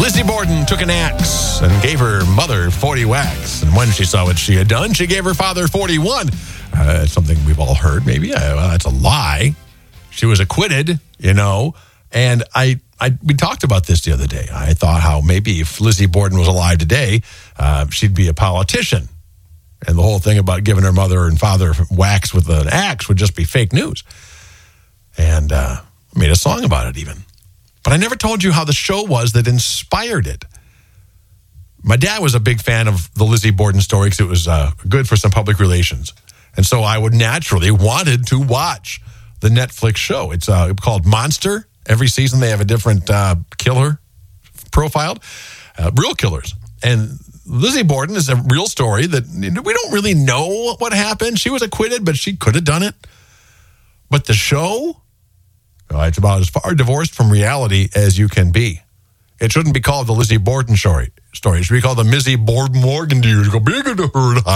Lizzie Borden took an axe and gave her mother 40 whacks. And when she saw what she had done, she gave her father 41. It's something we've all heard, maybe. Well, that's a lie. She was acquitted, And we talked about this the other day. I thought how maybe if Lizzie Borden was alive today, she'd be a politician. And the whole thing about giving her mother and father whacks with an axe would just be fake news. And made a song about it even. But I never told you how the show was that inspired it. My dad was a big fan of the Lizzie Borden story because it was good for some public relations. And so I would naturally wanted to watch the Netflix show. It's called Monster. Every season they have a different killer profiled. Real killers. And Lizzie Borden is a real story that we don't really know what happened. She was acquitted, but she could have done it. But the show... it's about as far divorced from reality as you can be. It shouldn't be called the Lizzie Borden story. It should be called the Mizzie Borden Morgan dude. Go bigger to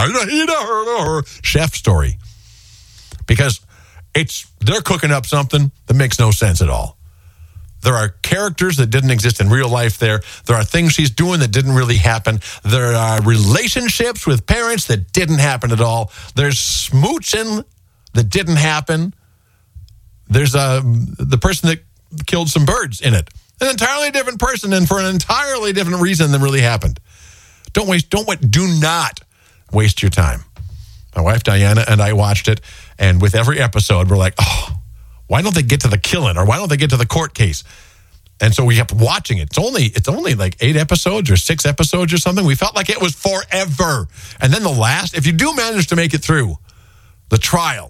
her chef story. Because they're cooking up something that makes no sense at all. There are characters that didn't exist in real life there. There are things she's doing that didn't really happen. There are relationships with parents that didn't happen at all. There's smooching that didn't happen. There's the person that killed some birds in it. An entirely different person and for an entirely different reason than really happened. Do not waste your time. My wife Diana and I watched it, and with every episode, we're like, why don't they get to the killing, or why don't they get to the court case? And so we kept watching it. It's only like 8 episodes or 6 episodes or something. We felt like it was forever. And then the last, if you do manage to make it through the trial,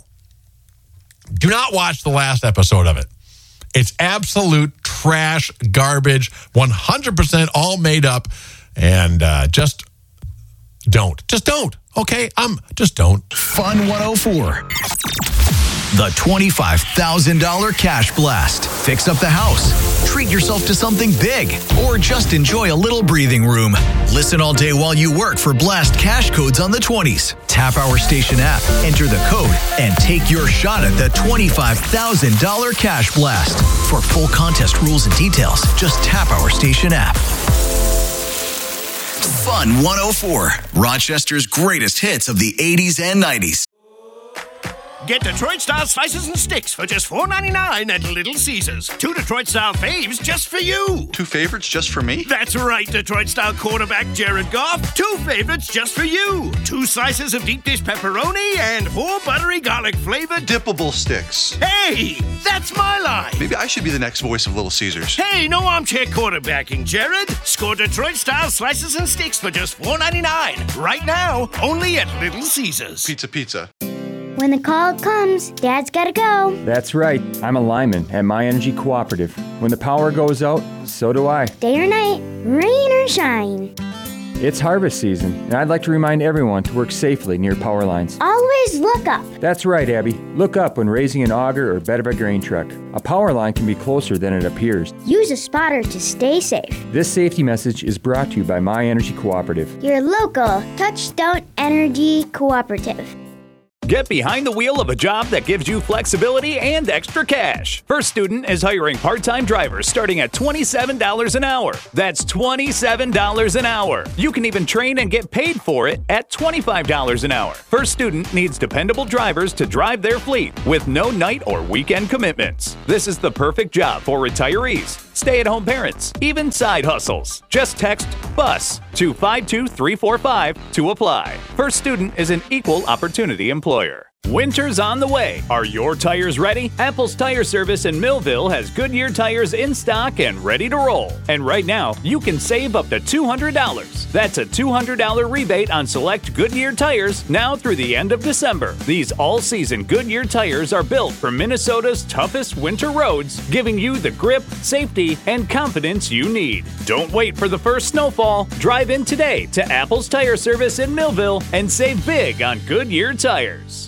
do not watch the last episode of it. It's absolute trash, garbage, 100% all made up, and just don't. Just don't, okay? Just don't. Fun 104. The $25,000 Cash Blast. Fix up the house, treat yourself to something big, or just enjoy a little breathing room. Listen all day while you work for Blast cash codes on the 20s. Tap our station app, enter the code, and take your shot at the $25,000 Cash Blast. For full contest rules and details, just tap our station app. Fun 104. Rochester's greatest hits of the 80s and 90s. Get Detroit-style slices and sticks for just $4.99 at Little Caesars. 2 Detroit-style faves just for you. 2 favorites just for me? That's right, Detroit-style quarterback Jared Goff. 2 favorites just for you. 2 slices of deep dish pepperoni and 4 buttery garlic-flavored dippable sticks. Hey, that's my line. Maybe I should be the next voice of Little Caesars. Hey, no armchair quarterbacking, Jared. Score Detroit-style slices and sticks for just $4.99. Right now, only at Little Caesars. Pizza. When the call comes, Dad's gotta go. That's right. I'm a lineman at My Energy Cooperative. When the power goes out, so do I. Day or night, rain or shine. It's harvest season, and I'd like to remind everyone to work safely near power lines. Always look up. That's right, Abby. Look up when raising an auger or bed of a grain truck. A power line can be closer than it appears. Use a spotter to stay safe. This safety message is brought to you by My Energy Cooperative. Your local Touchstone Energy Cooperative. Get behind the wheel of a job that gives you flexibility and extra cash. First Student is hiring part-time drivers starting at $27 an hour. That's $27 an hour. You can even train and get paid for it at $25 an hour. First Student needs dependable drivers to drive their fleet with no night or weekend commitments. This is the perfect job for retirees, stay-at-home parents, even side hustles. Just text BUS to 52345 to apply. First Student is an equal opportunity employer. Winter's on the way. Are your tires ready? Apple's Tire Service in Millville has Goodyear tires in stock and ready to roll. And right now, you can save up to $200. That's a $200 rebate on select Goodyear tires now through the end of December. These all-season Goodyear tires are built for Minnesota's toughest winter roads, giving you the grip, safety, and confidence you need. Don't wait for the first snowfall. Drive in today to Apple's Tire Service in Millville and save big on Goodyear tires.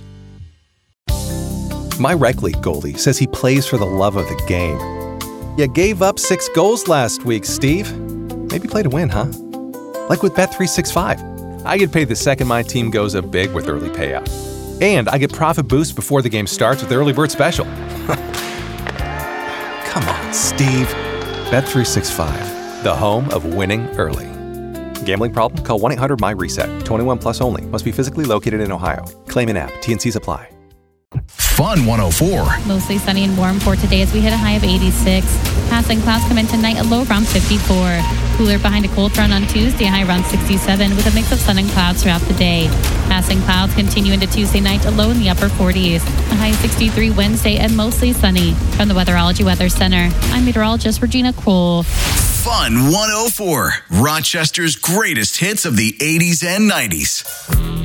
My rec league goalie says he plays for the love of the game. You gave up 6 goals last week, Steve. Maybe play to win, huh? Like with Bet365. I get paid the second my team goes up big with early payout. And I get profit boost before the game starts with Early Bird Special. Come on, Steve. Bet365. the home of winning early. Gambling problem? Call 1-800-MY-RESET. 21 plus only. Must be physically located in Ohio. Claim in app. T&Cs apply. Fun 104. Mostly sunny and warm for today as we hit a high of 86. Passing clouds come in tonight, a low around 54. Cooler behind a cold front on Tuesday, a high around 67 with a mix of sun and clouds throughout the day. Passing clouds continue into Tuesday night, a low in the upper 40s. A high of 63 Wednesday and mostly sunny. From the Weatherology Weather Center, I'm meteorologist Regina Kroll. Fun 104. Rochester's greatest hits of the 80s and 90s.